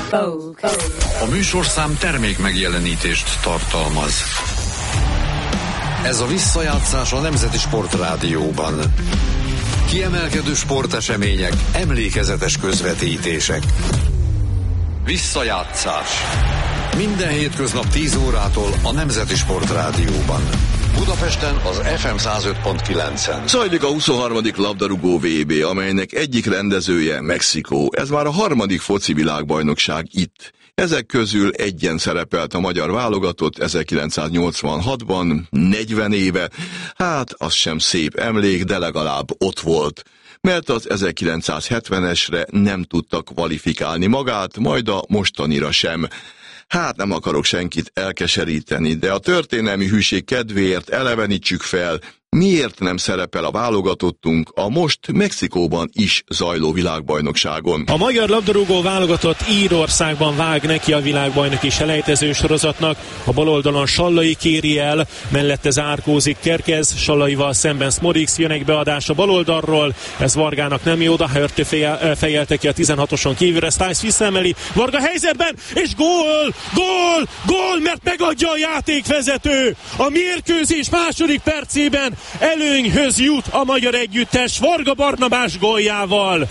A műsorszám termék megjelenítést tartalmaz. Ez a visszajátszás a Nemzeti Sportrádióban. Kiemelkedő sportesemények, emlékezetes közvetítések. Visszajátszás. Minden hétköznap 10 órától a Nemzeti Sportrádióban. Budapesten az FM 105.9-en. Zajlik a 23. labdarúgó VB, amelynek egyik rendezője Mexikó. Ez már a 3. foci világbajnokság itt. Ezek közül egyen szerepelt a magyar válogatott 1986-ban, 40 éve. Hát, az sem szép emlék, de legalább ott volt. Mert az 1970-esre nem tudta kvalifikálni magát, majd a mostanira sem. Hát nem akarok senkit elkeseríteni, de a történelmi hűség kedvéért elevenítsük fel, miért nem szerepel a válogatottunk a most Mexikóban is zajló világbajnokságon. A magyar labdarúgó válogatott Írországban vág neki a világbajnoki selejtező sorozatnak. A bal oldalon Sallai kéri el, mellette zárkózik Kerkez, Sallaival szemben Smorix, jön egy beadás a bal oldalról, ez Vargának nem jó, de Hörtő fejelte ki a 16-oson kívülre, Stiles visszaemeli, Varga helyzetben, és gól, mert megadja a játékvezető. A mérkőzés második percében előnyhöz jut a magyar együttes Varga Barnabás góljával.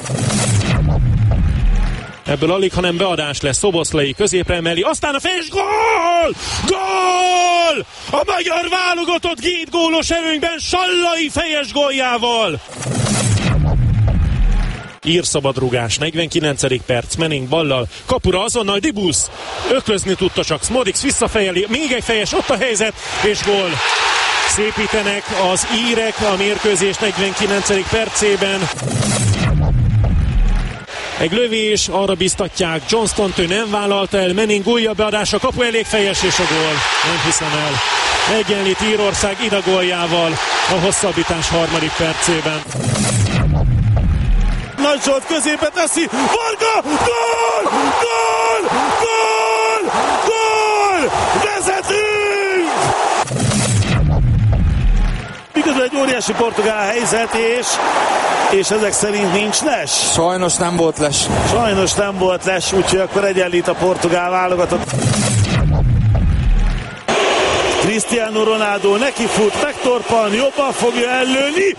Ebből alig, hanem beadás lesz, Szoboszlai középre emeli, aztán a fejes gól! Gól! A magyar válogatott 2 gólos előnyben Sallai fejes góljával. Ír szabadrugás, 49. perc, Menning ballal, kapura azonnal Dibusz, öklözni tudta, csak Smorix visszafejeli, még egy fejes, ott a helyzet, és gól. Szépítenek az írek a mérkőzés 49. percében. Egy lövés, arra biztatják Johnstont, ő nem vállalta el, Menning újabb beadása, kapu elég fejes, és a gól. Nem hiszem el. Egyenlít Írország Ida góljával a hosszabbítás 3. percében. Nagy Zsolt középe teszi, Varga, gól! Gól! Gól! Gól! Vezetünk! Miközben egy óriási portugál helyzet, és ezek szerint nincs les. Sajnos nem volt les, úgyhogy akkor egyenlít a portugál válogatott. Cristiano Ronaldo neki fut, megtorpan, jobban fogja ellőni.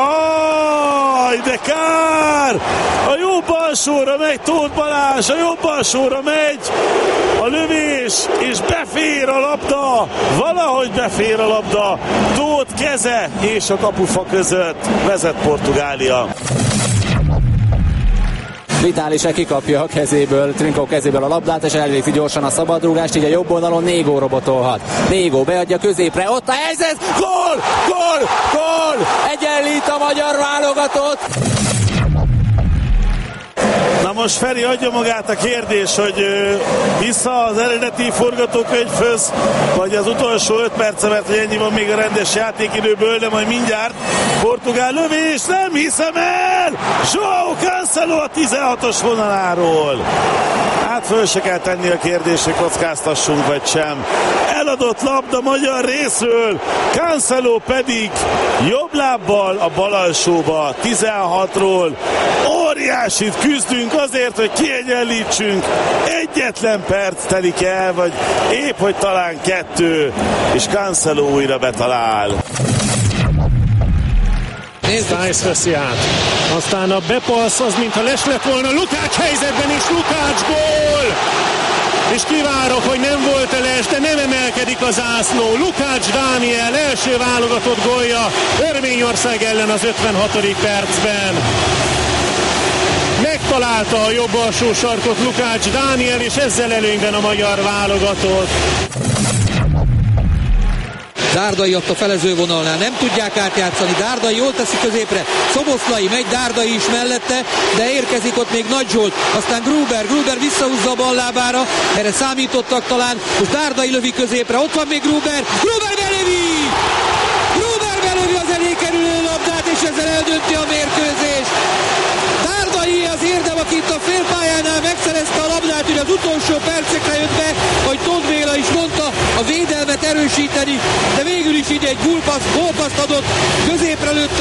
De kár! A jobb alsóra megy Tóth Balázs, a jobb alsóra megy a lövés, és befér a labda. Valahogy befér a labda. Tóth keze és a kapufa között vezet Portugália. Vitális kikapja a kezéből, Trincão kezéből a labdát, és elvégzi gyorsan a szabadrúgást, így a jobb oldalon Négó robotolhat. Négó beadja középre, ott a helyzet, gól! Gól! Gól! Egyenlít a magyar válogatott! Na most Feri adja magát a kérdés, hogy vissza az eredeti forgatókönyvhöz, vagy az utolsó 5 perce, mert hogy ennyi van még a rendes játékidőből, de majd mindjárt portugál lövés, nem hiszem el! João Cancelo a 16-os vonaláról. Hát föl se kell tenni a kérdést, hogy kockáztassunk vagy sem. Eladott labda magyar részről, Cancelo pedig jobb lábbal a bal alsóba, 16-ról. Óriásit küzdünk azért, hogy kiegyenlítsünk. Egyetlen perc telik el, vagy épp, hogy talán 2, és Cancelo újra betalál. Stiles veszi át. Aztán a bepassz, az mintha les lett volna, Lukács helyzetben is, Lukács gól! És kivárok, hogy nem volt les, de nem emelkedik a zászló. Lukács Dániel első válogatott gólja Örményország ellen az 56. percben. Megtalálta a jobb alsó sarkot Lukács Dániel, és ezzel előnyben a magyar válogatott. Dárdai ott a felezővonalnál, nem tudják átjátszani, Dárdai jól teszi középre, Szoboszlai megy, Dárdai is mellette, de érkezik ott még Nagy Zsolt, aztán Gruber visszahúzza a ballábára, erre számítottak talán, most Dárdai lövi középre, ott van még Gruber belövi az elé kerülő labdát, és ezzel eldönti a mérkőzést. Dárdai az érdem, aki itt a félpályánál megszerezte a labdát, hogy az utolsó percekre jött be, hogy Tóth Béla is mondta, a védelmet erősíteni, de végül is így egy gólpaszt adott, középre lőtt